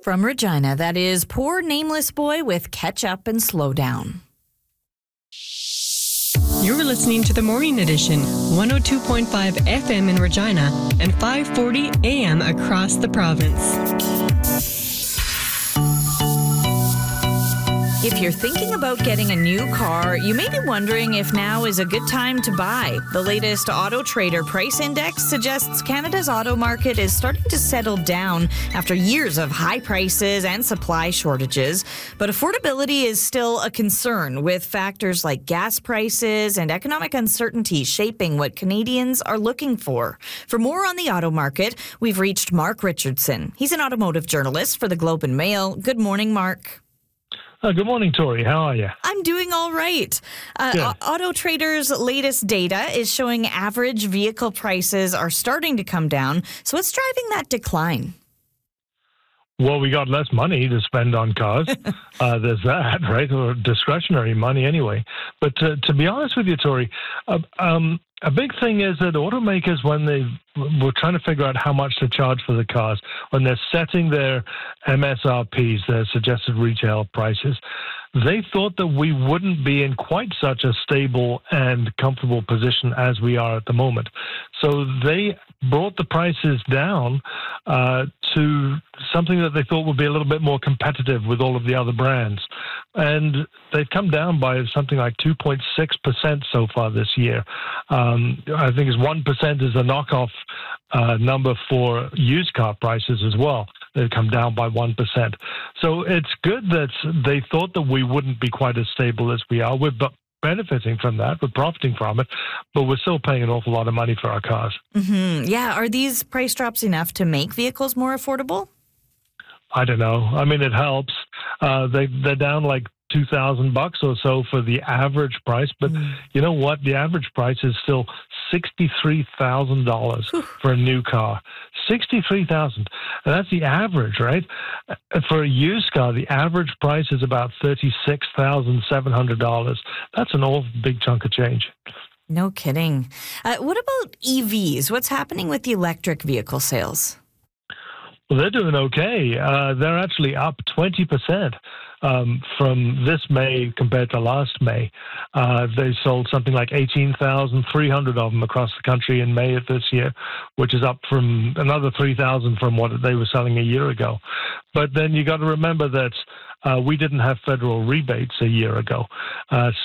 From Regina, that is Poor Nameless Boy with Catch Up and Slow Down. You're listening to the Morning Edition, 102.5 FM in Regina and 540 AM across the province. If you're thinking about getting a new car, you may be wondering if now is a good time to buy. The latest Auto Trader price index suggests Canada's auto market is starting to settle down after years of high prices and supply shortages. But affordability is still a concern, with factors like gas prices and economic uncertainty shaping what Canadians are looking for. For more on the auto market, we've reached Mark Richardson. He's an automotive journalist for the Globe and Mail. Good morning, Mark. Good morning, Tori. How are you? I'm doing all right. Auto Trader's latest data is showing average vehicle prices are starting to come down. So what's driving that decline? Well, we got less money to spend on cars. There's that, right? Or discretionary money anyway. But to be honest with you, Tori, a big thing is that automakers, when they were trying to figure out how much to charge for the cars, when they're setting their MSRPs, their suggested retail prices, they thought that we wouldn't be in quite such a stable and comfortable position as we are at the moment. So they brought the prices down to something that they thought would be a little bit more competitive with all of the other brands. And they've come down by something like 2.6% so far this year. I think it's 1% is a knockoff number for used car prices as well. They've come down by 1%. So it's good that they thought that we wouldn't be quite as stable as we are. We're benefiting from that. We're profiting from it, but we're still paying an awful lot of money for our cars. Mm-hmm. Yeah. Are these price drops enough to make vehicles more affordable? I don't know. I mean, it helps. They're down like $2,000 or so for the average price, but you know what? The average price is still $63,000 for a new car. $63,000, and that's the average, right? For a used car, the average price is about $36,700. That's an awful big chunk of change. No kidding. What about EVs? What's happening with the electric vehicle sales? Well, they're doing okay. They're actually up 20% from this May compared to last May. They sold something like 18,300 of them across the country in May of this year, which is up from another 3,000 from what they were selling a year ago. But then you got to remember that we didn't have federal rebates a year ago.